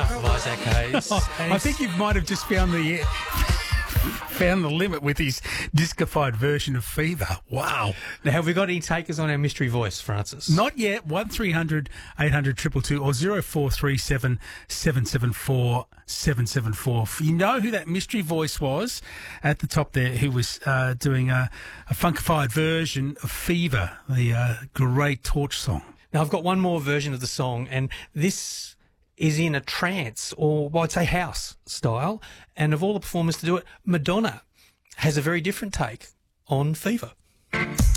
enough of Isaac Hayes. I think you might have just found the limit with his discified version of Fever. Wow. Now, have we got any takers on our mystery voice, Francis? Not yet. 1300 800 222 or 0437 774 774. You know who that mystery voice was at the top there, who was doing a funkified version of Fever, the great Torch song. Now, I've got one more version of the song, and this is in a trance, or well, I'd say house style. And of all the performers to do it, Madonna has a very different take on Fever.